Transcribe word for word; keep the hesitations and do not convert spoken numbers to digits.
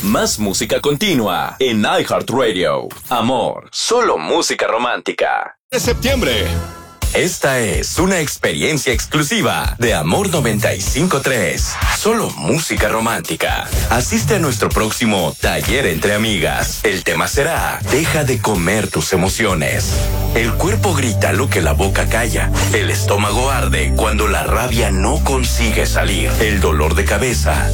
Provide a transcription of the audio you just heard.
Más música continua en iHeartRadio. Amor, solo música romántica. De septiembre. Esta es una experiencia exclusiva de Amor noventa y cinco punto tres. Solo música romántica. Asiste a nuestro próximo taller entre amigas. El tema será: deja de comer tus emociones. El cuerpo grita lo que la boca calla. El estómago arde cuando la rabia no consigue salir. El dolor de cabeza